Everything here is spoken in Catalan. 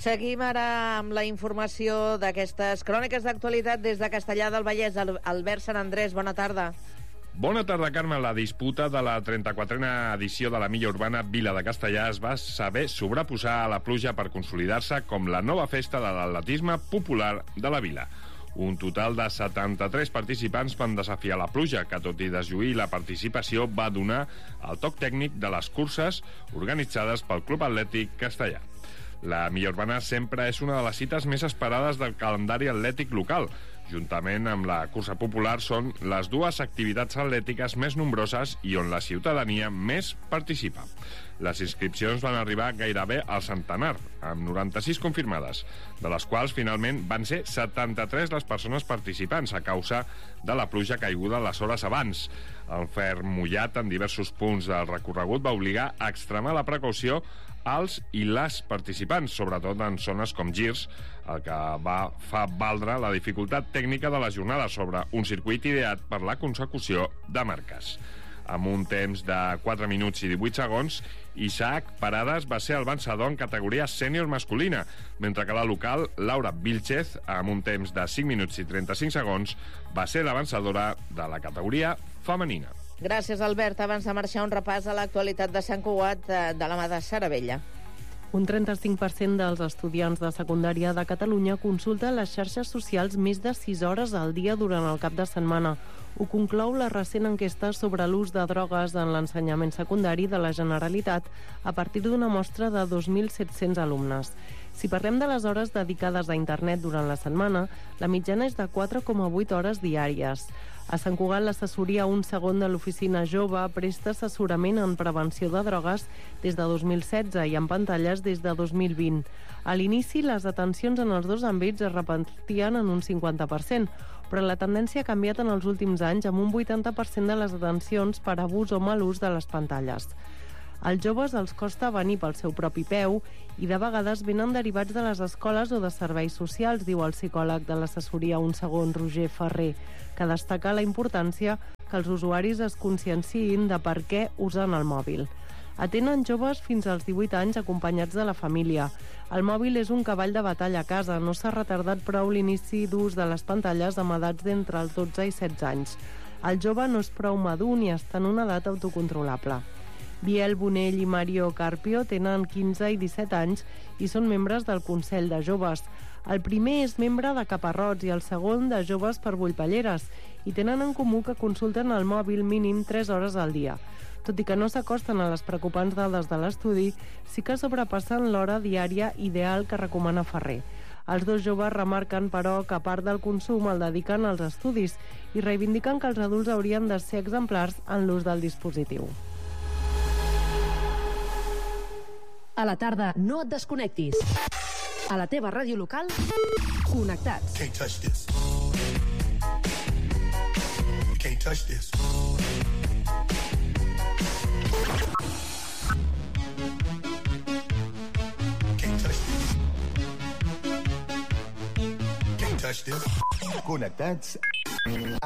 Seguim ara amb la informació d'aquestes cròniques d'actualitat des de Castellar del Vallès. Albert Sant Andrés, bona tarda. Bona tarda, Carme. La disputa de la 34a edició de la Milla Urbana Vila de Castellar es va saber sobreposar a la pluja per consolidar-se com la nova festa de l'atletisme popular de la vila. Un total de 73 participants van desafiar la pluja, que tot i deslluir la participació va donar el toc tècnic de les curses organitzades pel Club Atlètic Castellar. La Milla Urbana sempre és una de les cites més esperades del calendari atlètic local. Juntament amb la cursa popular són les dues activitats atlètiques més nombroses i on la ciutadania més participa. Les inscripcions van arribar gairebé al centenar, amb 96 confirmades, de les quals finalment van ser 73 les persones participants a causa de la pluja caiguda les hores abans. El ferm mullat en diversos punts del recorregut va obligar a extremar la precaució als i les participants, sobretot en zones com girs, el que fa valdre la dificultat tècnica de la jornada sobre un circuit ideat per la consecució de marques. Amb un temps de 4 minuts i 18 segons, Isaac Parades va ser el vencedor en categoria sènior masculina, mentre que la local, Laura Vilchez, amb un temps de 5 minuts i 35 segons, va ser la vencedora de la categoria femenina. Gràcies, Albert. Abans de marxar, un repàs a l'actualitat de Sant Cugat de la mà de Sara Vella. Un 35% dels estudiants de secundària de Catalunya consulta les xarxes socials més de 6 hores al dia durant el cap de setmana. Ho conclou la recent enquesta sobre l'ús de drogues en l'ensenyament secundari de la Generalitat a partir d'una mostra de 2.700 alumnes. Si parlem de les hores dedicades a internet durant la setmana, la mitjana és de 4,8 hores diàries. A Sant Cugat, l'assessoria Un Segon de l'Oficina Jove presta assessorament en prevenció de drogues des de 2016 i en pantalles des de 2020. A l'inici, les atencions en els dos àmbits es repartien en un 50%, però la tendència ha canviat en els últims anys amb un 80% de les atencions per abús o mal ús de les pantalles. Als joves els costa venir pel seu propi peu i de vegades venen derivats de les escoles o de serveis socials, diu el psicòleg de l'assessoria Un Segon, Roger Ferrer, que destaca la importància que els usuaris es conscienciïn de per què usen el mòbil. Atenen joves fins als 18 anys acompanyats de la família. El mòbil és un cavall de batalla a casa, no s'ha retardat prou l'inici d'ús de les pantalles amb edats d'entre els 12 i 16 anys. El jove no és prou madur ni està en una edat autocontrolable. Biel Bonell i Mario Carpio tenen 15 i 17 anys i són membres del Consell de Joves. El primer és membre de Caparrots i el segon de Joves per Bullpelleres i tenen en comú que consulten el mòbil mínim 3 hores al dia. Tot i que no s'acosten a les preocupants dades de l'estudi, sí que sobrepassen l'hora diària ideal que recomana Ferrer. Els dos joves remarquen, però, que a part del consum el dediquen als estudis i reivindiquen que els adults haurien de ser exemplars en l'ús del dispositiu. A la tarda, no et desconnectis. A la teva ràdio local, connectats. Can't touch this. You can't touch this. Can't touch this. Can't touch this. Connectats